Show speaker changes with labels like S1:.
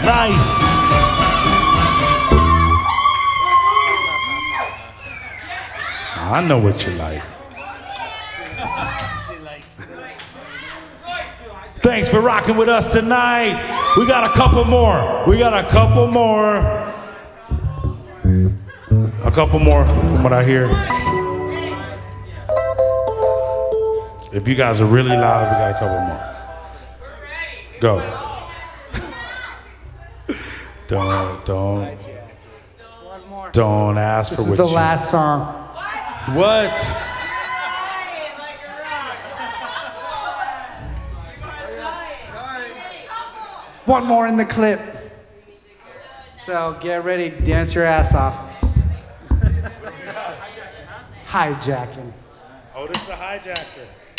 S1: Nice. I know what you like. Thanks for rocking with us tonight. We got a couple more. A couple more from what I hear. If you guys are really loud, we got a couple more. Go. Don't ask for what you...
S2: This is the last song.
S1: What?
S2: One more in the clip. So get ready, dance your ass off. Hijacking.
S1: Oh, this is a hijacker.